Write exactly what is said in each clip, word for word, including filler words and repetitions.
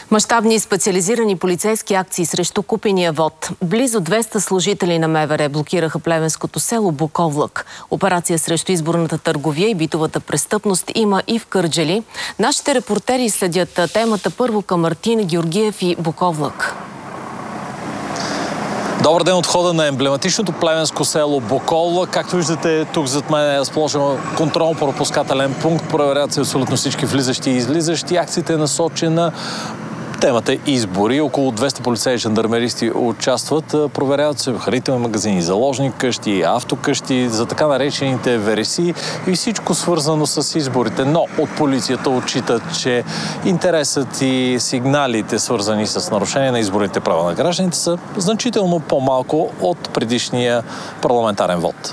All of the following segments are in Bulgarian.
Мащабни и специализирани полицейски акции срещу купения вод. Близо двеста служители на МВР блокираха плевенското село Буковлък. Операция срещу изборната търговия и битовата престъпност има и в Кърджали. Нашите репортери следят темата първо към Мартин Георгиев и Буковлък. Добър ден от входа на емблематичното плевенско село Буковлък. Както виждате, тук зад мен е разположен контролно-пропускателен пункт. Проверяват се абсолютно всички влизащи и излизащи. Акцията е насочена. Темата е избори. Около двеста полицаи и жандармеристи участват. Проверяват се хранителни магазини, заложни къщи, автокъщи, за така наречените вереси и всичко свързано с изборите. Но от полицията отчитат, че интересът и сигналите, свързани с нарушение на изборните права на гражданите, са значително по-малко от предишния парламентарен вод.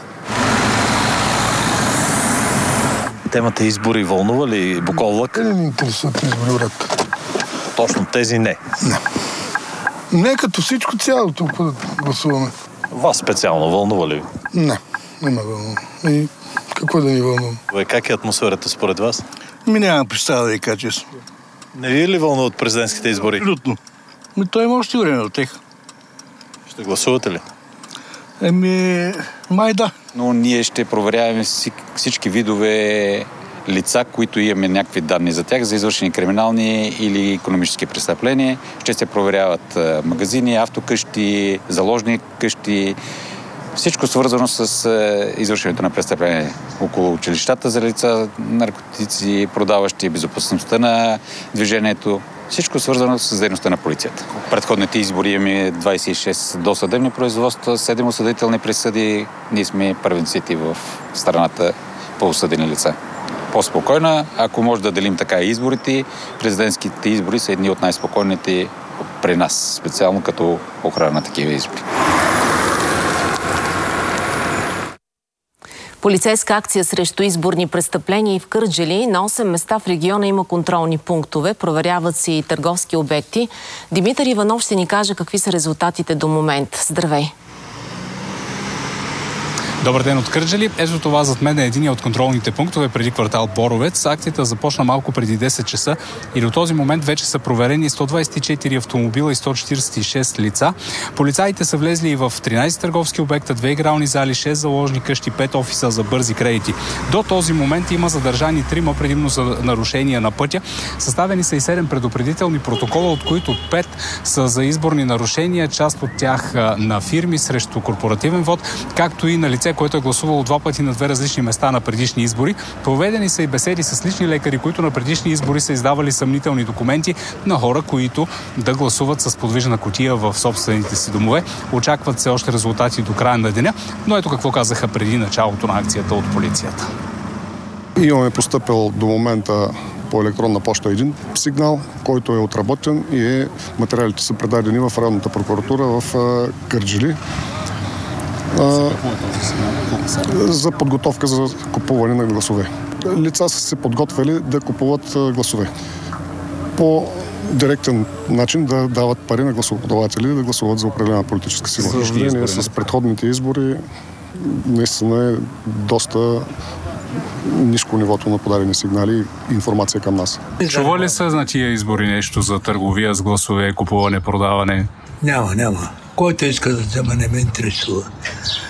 Темата избори вълнува ли Буковлък? Не ми интересуват избори, брат. Точно тези не? Не. Не като всичко цяло тук да гласуваме. Вас специално вълнува ли ви? Не, не ме вълнува. И какво да ни вълнува? Бе, как е атмосферата според вас? Ми нямам представа да ви кажа честно. Не ви е ли вълнува от президентските избори? Абсолютно. Ми той има още време от тях. Ще гласувате ли? Еми, май да. Но ние ще проверяваме всички видове лица, които имаме някакви данни за тях, за извършени криминални или икономически престъпления. Ще се проверяват магазини, автокъщи, заложни къщи, всичко свързано с извършването на престъпления около училищата за лица, наркотици, продаващи, безопасността на движението. Всичко свързано с дейността на полицията. Предходните избори имаме двадесет и шест досъдебни производства, седем осъдителни присъди. Ние сме първенците в страната по осъдени лица. По-спокойна, ако може да делим така и изборите, президентските избори са едни от най-спокойните при нас, специално като охрана на такива избори. Полицейска акция срещу изборни престъпления и в Кърджали. На осем места в региона има контролни пунктове. Проверяват се и търговски обекти. Димитър Иванов ще ни каже какви са резултатите до момент. Здравей! Добър ден от Кърджали. Ето това зад мен е един от контролните пунктове преди квартал Боровец. Акцията започна малко преди десет часа и до този момент вече са проверени сто двадесет и четири автомобила и сто четиридесет и шест лица. Полицаите са влезли и в тринадесет търговски обекта, две игрални зали, шест заложни къщи, пет офиса за бързи кредити. До този момент има задържани трима, предимно за нарушения на пътя. Съставени са и седем предупредителни протокола, от които пет са за изборни нарушения, част от тях на фирми срещу корпоративен вод, както и на лице, което е гласувало два пъти на две различни места на предишни избори. Проведени са и беседи с лични лекари, които на предишни избори са издавали съмнителни документи на хора, които да гласуват с подвижна кутия в собствените си домове. Очакват се още резултати до края на деня, но ето какво казаха преди началото на акцията от полицията. Имаме постъпил до момента по електронна поща един сигнал, който е отработен и е, материалите са предадени в районната прокуратура в Кърджали. А, за подготовка за купуване на гласове. Лица са се подготвили да купуват гласове. По директен начин да дават пари на гласоподаватели да гласуват за определена политическа сила. За съжаление, с предходните избори наистина е доста ниско нивото на подадени сигнали и информация към нас. Чува ли се на тия избори нещо за търговия с гласове, купуване, продаване? Няма, няма. Който иска да взема, не ме интересува.